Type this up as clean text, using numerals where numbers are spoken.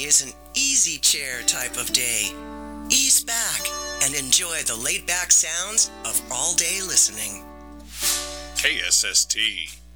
is an easy chair type of day. Ease back and enjoy the laid-back sounds of all-day listening. KSST.